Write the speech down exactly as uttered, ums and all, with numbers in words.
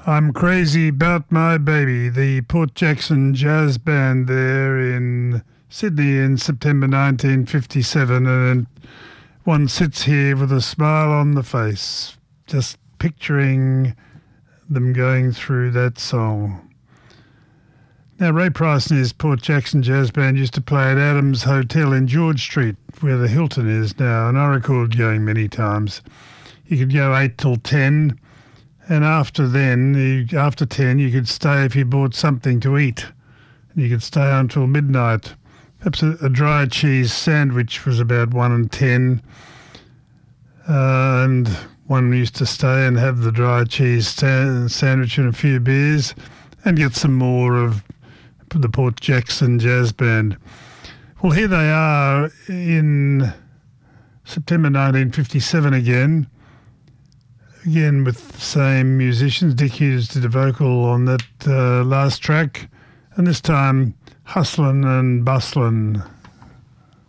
I'm Crazy About My Baby, the Port Jackson Jazz Band there in Sydney in September nineteen fifty-seven, and one sits here with a smile on the face, just picturing them going through that song. Now, Ray Price and his Port Jackson Jazz Band used to play at Adams Hotel in George Street, where the Hilton is now, and I recalled going many times. You could go eight till ten, and after then, you, after ten, you could stay if you bought something to eat. And you could stay until midnight. Perhaps a, a dry cheese sandwich was about one and ten, uh, and one used to stay and have the dry cheese sta- sandwich and a few beers, and get some more of the Port Jackson Jazz Band. Well, here they are in September nineteen fifty-seven again, again with the same musicians. Dick Hughes did a vocal on that uh, last track, and this time Hustlin' and Bustlin'.